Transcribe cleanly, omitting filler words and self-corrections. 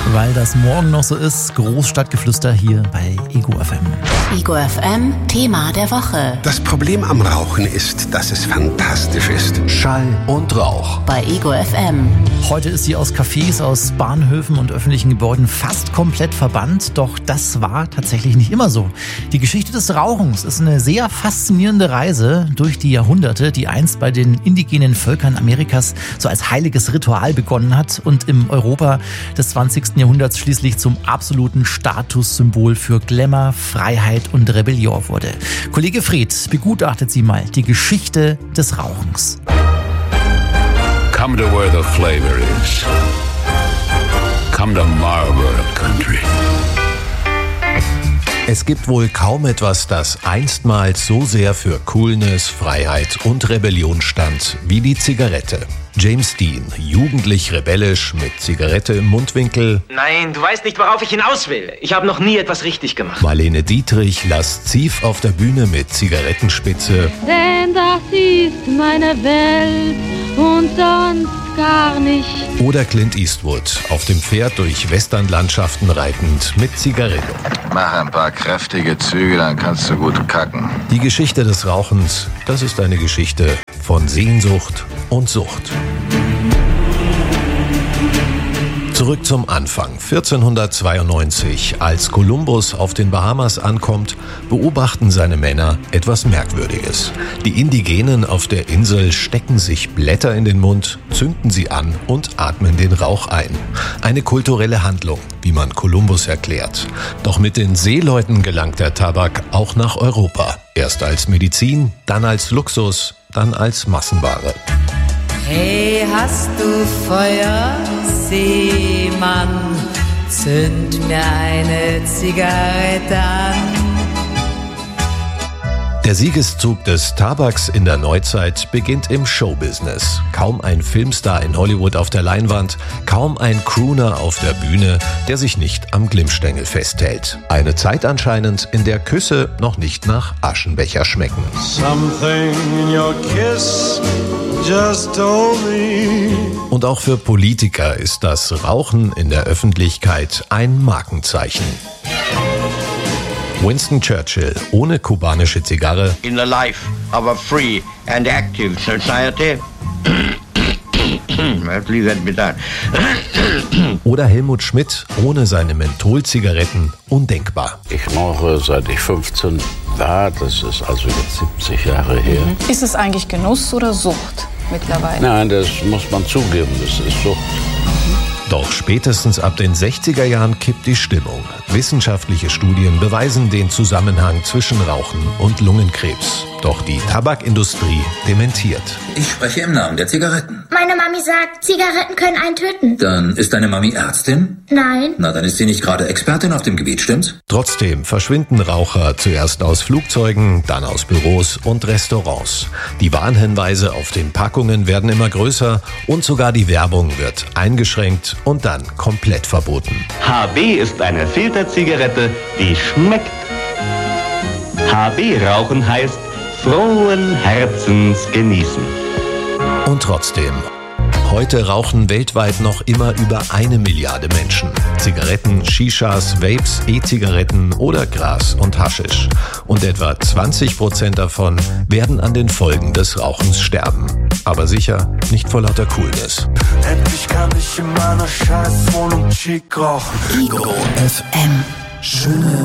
Weil das morgen noch so ist, Großstadtgeflüster hier bei Ego FM. Ego FM, Thema der Woche. Das Problem am Rauchen ist, dass es fantastisch ist. Schall und Rauch. Bei Ego FM. Heute ist sie aus Cafés, aus Bahnhöfen und öffentlichen Gebäuden fast komplett verbannt. Doch das war tatsächlich nicht immer so. Die Geschichte des Rauchens ist eine sehr faszinierende Reise durch die Jahrhunderte, die einst bei den indigenen Völkern Amerikas so als heiliges Ritual begonnen hat und im Europa des 20. Jahrhunderts schließlich zum absoluten Statussymbol für Glamour, Freiheit und Rebellion wurde. Kollege Fred begutachtet sie mal die Geschichte des Rauchens. Come to where the flavor is. Come to Marlboro Country. Es gibt wohl kaum etwas, das einstmals so sehr für Coolness, Freiheit und Rebellion stand wie die Zigarette. James Dean, jugendlich rebellisch, mit Zigarette im Mundwinkel. Nein, du weißt nicht, worauf ich hinaus will. Ich habe noch nie etwas richtig gemacht. Marlene Dietrich lasziv auf der Bühne mit Zigarettenspitze. Denn das ist meine Welt und sonst gar nicht. Oder Clint Eastwood, auf dem Pferd durch Westernlandschaften reitend mit Zigarette. Mach ein paar kräftige Züge, dann kannst du gut kacken. Die Geschichte des Rauchens, das ist eine Geschichte von Sehnsucht und Sucht. Zurück zum Anfang. 1492, als Kolumbus auf den Bahamas ankommt, beobachten seine Männer etwas Merkwürdiges. Die Indigenen auf der Insel stecken sich Blätter in den Mund, zünden sie an und atmen den Rauch ein. Eine kulturelle Handlung, wie man Kolumbus erklärt. Doch mit den Seeleuten gelangt der Tabak auch nach Europa. Erst als Medizin, dann als Luxus, dann als Massenware. Hey, hast du Feuer, Seemann? Zünd mir eine Zigarette an. Der Siegeszug des Tabaks in der Neuzeit beginnt im Showbusiness. Kaum ein Filmstar in Hollywood auf der Leinwand, kaum ein Crooner auf der Bühne, der sich nicht am Glimmstängel festhält. Eine Zeit anscheinend, in der Küsse noch nicht nach Aschenbecher schmecken. Something in your kiss just told me. Und auch für Politiker ist das Rauchen in der Öffentlichkeit ein Markenzeichen. Winston Churchill ohne kubanische Zigarre. In a life of a free and active society. Oder Helmut Schmidt ohne seine Mentholzigaretten undenkbar. Ich rauche seit ich 15 war, das ist also jetzt 70 Jahre her. Ist es eigentlich Genuss oder Sucht mittlerweile? Nein, das muss man zugeben, das ist Sucht. Doch spätestens ab den 60er Jahren kippt die Stimmung. Wissenschaftliche Studien beweisen den Zusammenhang zwischen Rauchen und Lungenkrebs. Doch die Tabakindustrie dementiert. Ich spreche im Namen der Zigaretten. Meine Mami sagt, Zigaretten können einen töten. Dann ist deine Mami Ärztin? Nein. Na, dann ist sie nicht gerade Expertin auf dem Gebiet, stimmt's? Trotzdem verschwinden Raucher zuerst aus Flugzeugen, dann aus Büros und Restaurants. Die Warnhinweise auf den Packungen werden immer größer und sogar die Werbung wird eingeschränkt und dann komplett verboten. HB ist eine Filterzigarette, die schmeckt. HB rauchen heißt frohen Herzens genießen. Und trotzdem, heute rauchen weltweit noch immer über 1 Milliarde Menschen. Zigaretten, Shishas, Vapes, E-Zigaretten oder Gras und Haschisch. Und etwa 20% davon werden an den Folgen des Rauchens sterben. Aber sicher nicht vor lauter Coolness. Endlich kann ich in meiner Scheißwohnung chic rauchen. Ego FM. Schöne